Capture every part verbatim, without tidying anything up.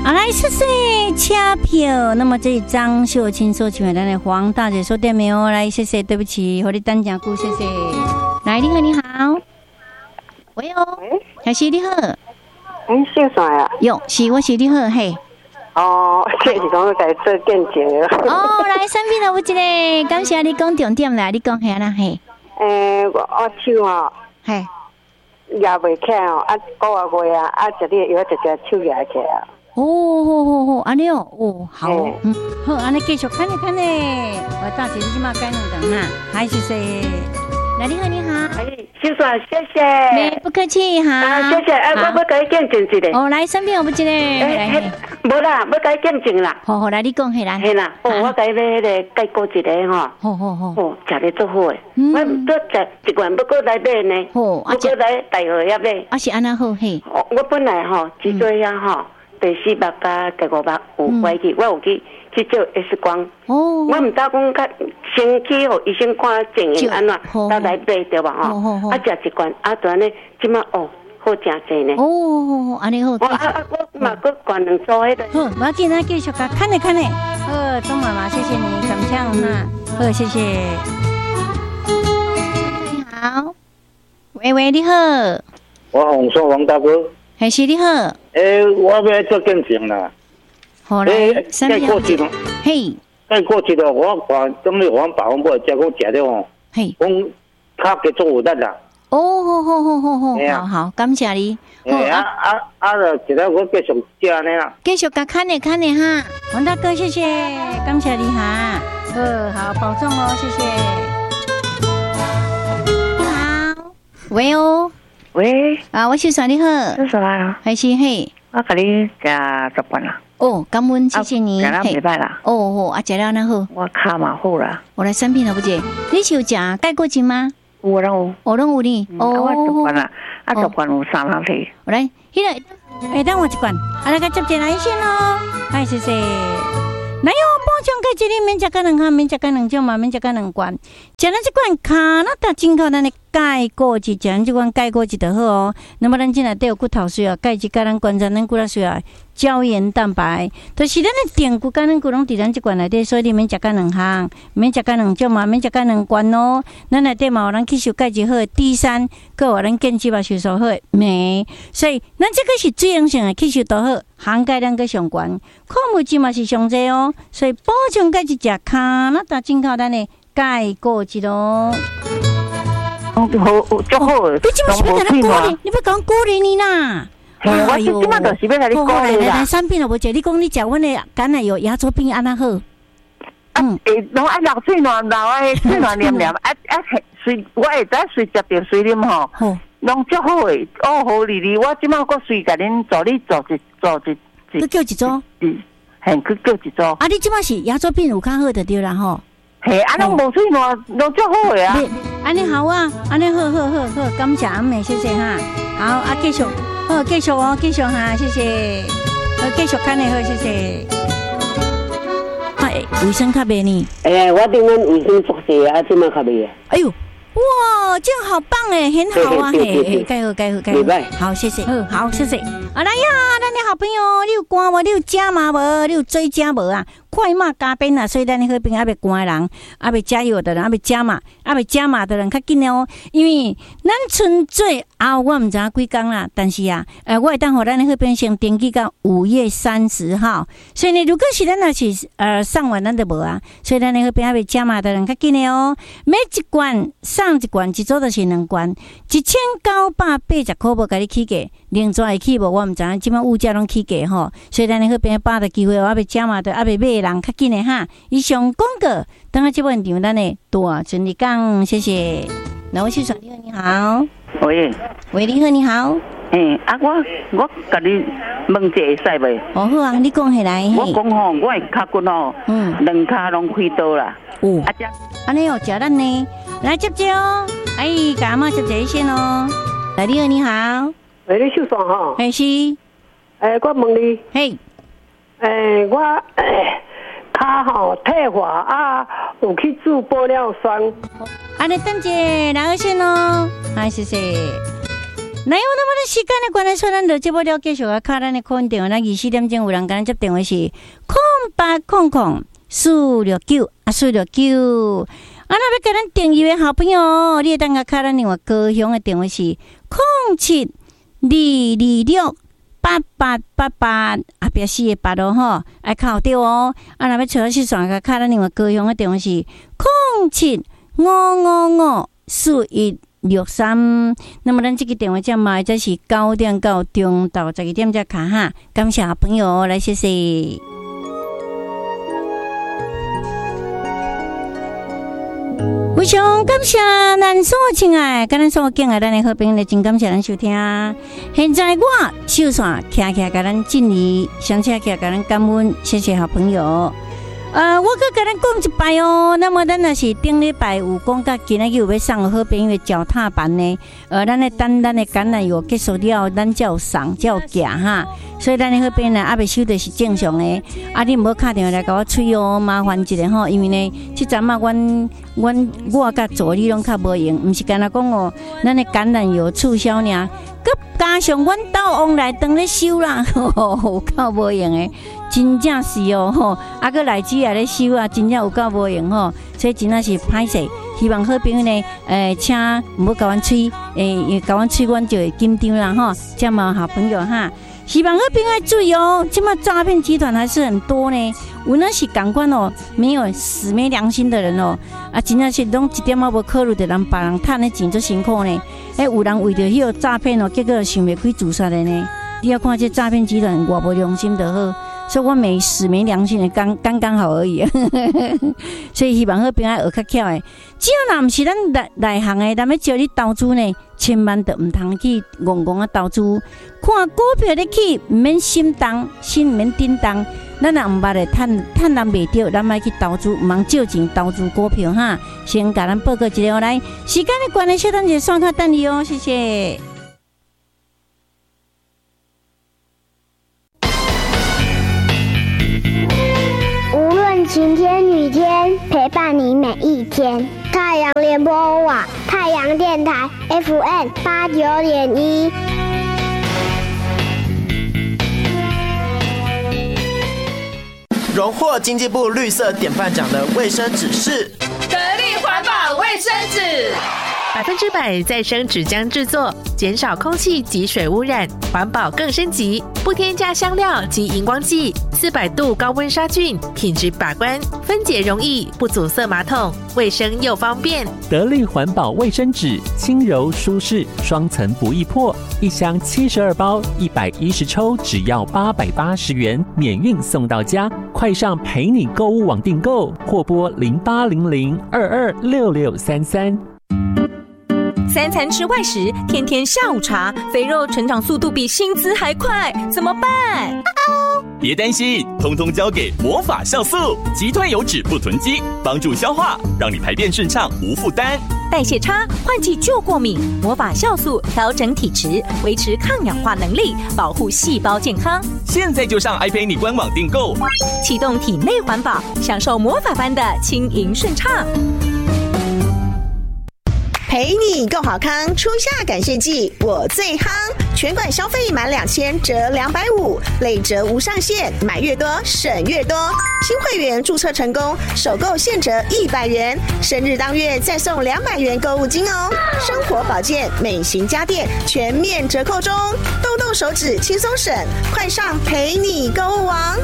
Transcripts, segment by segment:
啊，来谢谢车票。那么这张秀清所请的黄大姐说对没有？来谢谢，对不起，和你等讲故谢谢。来，你好，你好，喂哦，还是你好， 哎，姓啥呀？ 哟，是我是你好，嘿。 哦，这是讲要来做见证的。 哦，来，身边有一个，感谢你讲重点啦，你讲下啦，嘿。 诶，我我手哦， 嘿， 压袂起来哦，啊，个月月啊，啊，食你药直接手压起来啊。 哦，好好好，安尼哦，哦，好，嗯，好，安尼继续看呢看呢，我大姐你即马改两档哈，还是说，来你好你好， 哎，先生谢谢， 没不客气哈， 啊谢谢，哎，我要甲你见证一个， 哦，来身边有不一个，来， 无啦，要甲你见证啦， 好好来你讲下啦， 系啦，哦，我甲你要迄个介绍一个吼， 好好好， 哦，食得足好诶，我都食一罐，不过来买呢， 好， 啊，过来大河遐买， 啊是安那好嘿， 哦，我本来吼脊椎遐吼。第四目加第五目有歪去，我有去去照 X 光。哦，我唔知讲较先去互医生看情形安怎，再来买对吧？吼，啊食一罐，啊就安尼，即马哦好真济呢。 哦，安尼好。 我啊啊我嘛搁灌两组迄个。 好，我今仔继续甲看咧看咧。好，钟妈妈，谢谢你，感谢哈。好，谢谢。你好，喂喂，你好。 我洪说王大哥。 还是你好， 诶、欸，我要做见证啦。 好嘞， 再过去咯。 嘿， 再过去咯，我看当你往百分百食我食了吼。嘿，讲较加做有力啦。 哦，好好好好好，好好，感谢你。 诶啊啊啊！了，一日我继续食呢啦。 继续甲看咧看咧哈，王大哥，谢谢，感谢你哈。呃，好，保重哦，谢谢。你好，喂哦。 喂， 啊，我是说你好， 是啥啊？ 还是嘿？ 我给你加十罐啦。 哦，感恩，谢谢你。 加了没拜啦？ 哦哦，啊，加了那好。 我卡嘛好啦。 我来生病了不姐？你是有食钙过精吗？ 有啦有。 哦，拢有呢。 哦，我十罐啦，啊十罐有三两粒。 我来，迄个，哎，等我一罐，啊，来个接进来先咯。哎，谢谢。来哟，补充钙质哩，免食个两项，免食个两种嘛，免食个两罐。食咱这罐卡那达进口咱的钙果质，食咱这罐钙果质就好哦。那么咱这内底有骨头需要钙质，甲咱观察咱骨头需要胶原蛋白，就是咱的电骨甲咱骨拢伫咱这罐内底，所以你免食个两项，免食个两种嘛，免食个两罐哦。咱内底嘛有咱吸收钙质好的 D 三，佮有咱建基嘛吸收好的镁，所以咱这个是水溶性的吸收都好，含钙量佮上悬，矿物质嘛是上济哦。所以补充钙质，食卡那达进口咱的钙果质咯。 好，足好。 你即马是要甲咱鼓励？你要讲鼓励你啦？ 我即即马就是要甲你鼓励啦。 来产品了无？姐，你讲你食阮的橄榄油牙周病安那好？ 嗯，诶，拢爱流水暖流诶，水暖黏黏，啊啊，随我会知随食着水啉吼，拢足好诶，哦好哩哩，我即马搁随甲恁助你做一做一。 佮叫一组？ 嗯。很去叫一组。啊， 你即摆是牙周病有较好的对啦吼。 嘿，啊，拢无水暖，拢足好的啊。 安尼好啊，安尼好好好好，感谢阿妹，谢谢哈。好啊，继续，好继续哦，继续哈，谢谢。好，继续看你好，谢谢。哎，卫生较袂呢？ 哎呀，我顶阮卫生宿舍啊，即摆较袂啊。 哎呦。哇，这样好棒哎，很好啊，嘿，嘿，盖好盖好盖好，好谢谢，好，好谢谢。啊来呀，咱的好朋友，你有肝无？你有加麻无？你有追加无啊？快马加鞭啊！所以咱的好朋友还袂肝的人，还袂加油的人，还袂加麻，还袂加麻的人较紧哦。因为咱春最后我唔知影几工啦，但是啊，呃，我会当互咱的好朋友先登记到五月三十号。所以呢，如果是咱若是呃上完咱就无啊，所以咱的好朋友还袂加麻的人较紧的哦。每一罐上一罐，一组就是两罐，一千九百八十块无甲你起价，另外会起无？我唔知影，即摆物价拢起价吼，所以咱的好朋友把握机会，我要加麻的，还袂买。人较紧的哈，以上广告，等下这问题咱的大全力讲，谢谢。那我是说你好，你好， 喂， 喂，你好，你好， 诶、欸，啊，我我甲你问一下会使袂？ 哦，好啊，你讲起来。 我讲吼，我的脚骨吼，嗯，两骹拢开刀啦。 哦，啊这，安尼哦，食咱呢，来接接哦，哎，甲阿妈接接先哦。来，你好，你好， 喂，你秀爽吼？ 嘿是，诶、 欸，我问你， 嘿， 诶、欸，我。欸他吼退化啊，有去治玻尿酸。 安尼等者，来先咯，哎，谢谢。 那有那么的时间的关系，咱就节目了继续啊，卡咱的客运电话，咱二四点钟有人跟咱接电话是空八空空四六九啊四六九。啊，那要给咱订阅的好朋友，你等下卡咱另外高雄的电话是空七二二六八八八八，后壁四个八咯吼，爱靠对哦。啊，那要找去算个卡咱另外高雄的电话是空七五五五四一六三。那么咱这个电话号码这是九点到中到十二点才卡哈。感谢好朋友来，谢谢。非常感谢咱所亲爱，跟咱所敬爱咱的好朋友，真感谢咱收听。现在我手线徛徛，甲咱敬礼，相车徛，甲咱感恩，谢谢好朋友。呃，我搁甲咱讲一摆哦。那么咱若是顶礼拜有讲到今仔日有要送好朋友的脚踏板呢，呃，咱的等咱的橄榄油结束了，咱才有送，才有寄哈。所以咱的好朋友呢，还未收到是正常的。啊，你唔好打电话来甲我催哦，麻烦一下吼，因为呢，即阵啊，阮阮我甲助理拢较无用，毋是干那讲哦，咱的橄榄油促销呢，佮加上阮兜往来当咧收啦，吼，够无用的。真正是哦吼，啊个来子也咧收啊，真正有够无用吼，所以真正是歹势。希望好朋友呢，诶、呃，请唔好甲阮催，诶、欸，甲阮催，阮就会紧张啦吼。这么好朋友哈，希望好朋友要注意哦，这么诈骗集团还是很多呢。有那是港官哦，没有死没良心的人哦，啊，真正是拢一点仔无考虑的人，别人赚的钱足辛苦呢。诶、欸，有人为着迄个诈骗哦，结果想袂开自杀的呢。你要看这诈骗集团偌无良心就好。所以我没死没良心的，刚刚刚好而已。所以希望好朋友学较巧的，只要若毋是咱内内行的，咱要招你投资呢，千万就毋通去戆戆啊投资。看股票咧起，毋免心动，心毋免叮当。咱若毋捌的趁趁人袂着，咱莫去投资，毋通借钱投资股票哈。先甲咱报告一下来，时间的关系，小等者刷卡等你哦，谢谢。 晴天雨天，陪伴你每一天。太阳联播网，太阳电台 F M 八九点一。 荣获经济部绿色典范奖的卫生纸是得力环保卫生纸， 百分之百再生纸浆制作，减少空气及水污染，环保更升级，不添加香料及荧光剂，四百度高温杀菌，品质把关，分解容易，不阻塞马桶，卫生又方便。 得力环保卫生纸，轻柔舒适，双层不易破，一箱七十二包，一百一十抽，只要八百八十元，免运送到家。快上陪你购物网订购，或拨零八零零二二六六三三。 三餐吃外食，天天下午茶，肥肉成长速度比薪资还快，怎么办？ 别担心，通通交给魔法酵素，击退油脂不囤积，帮助消化，让你排便顺畅无负担。 代谢差，换季就过敏，魔法酵素调整体质，维持抗氧化能力，保护细胞健康。 现在就上爱陪你官网订购， 启动体内环保，享受魔法般的轻盈顺畅。 陪你够好康，初夏感谢季我最夯，全馆消费满两千折两百五，累折无上限，买越多省越多。新会员注册成功，首购现折一百元，生日当月再送两百元购物金哦。生活保健、美型家电全面折扣中，动动手指轻松省，快上陪你购物网。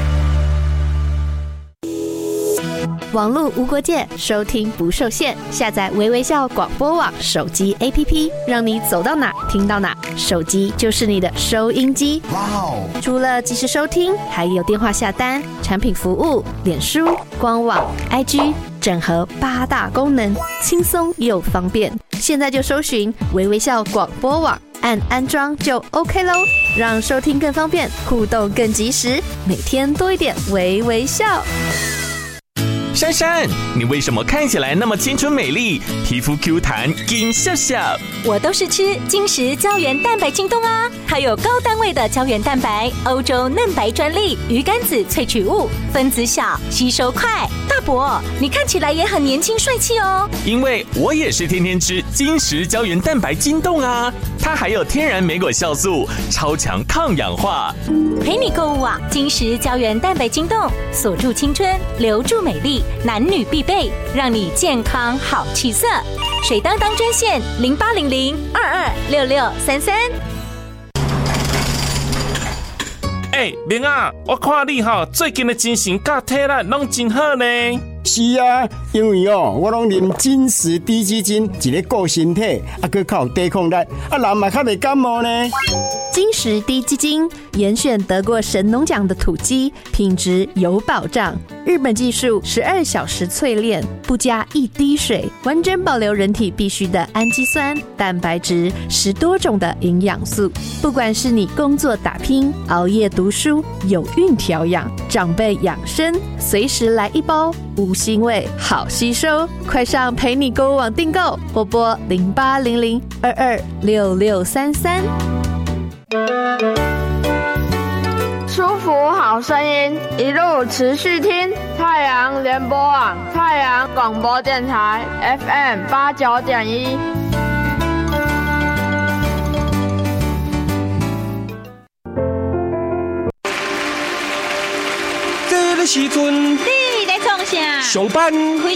网络无国界，收听不受限。下载微微笑广播网手机 A P P， 让你走到哪听到哪，手机就是你的收音机。哇哦！除了即时收听，还有电话下单、产品服务、脸书、官网、I G， 整合八大功能，轻松又方便。现在就搜寻微微笑广播网，按安装就 OK 咯，让收听更方便，互动更及时，每天多一点微微笑。 珊珊，你为什么看起来那么青春美丽，皮肤 Q 弹，金笑笑？ 我都是吃金石胶原蛋白京东啊，它有高单位的胶原蛋白，欧洲嫩白专利，鱼肝子萃取物，分子小，吸收快， 大伯，你看起来也很年轻帅气哦。 因为我也是天天吃金石胶原蛋白筋冻啊，它还有天然莓果酵素，超强抗氧化。 陪你购物网，金石胶原蛋白筋冻，锁住青春，留住美丽，男女必备，让你健康好气色。水当当专线零八零零二二六六三三。 哎、欸，明啊，我看你哈最近的精神甲体力拢真好呢。 是啊，因为哦，我拢啉金石低基金，一个顾身体，啊，佮较有抵抗力，啊，人嘛较袂感冒呢。 金石低基金严选得过神农奖的土鸡，品质有保障。日本技术十二小时淬炼，不加一滴水，完整保留人体必需的氨基酸、蛋白质，十多种的营养素。不管是你工作打拼、熬夜读书、有孕调养、长辈养生，随时来一包，无腥味，好吸收。快上陪你购物网订购，或拨零八零零二二六六三三。 舒服好声音，一路持续听太阳联播网、太阳广播电台 F M 八九点一。 这个时阵， 你在创啥？ 上班。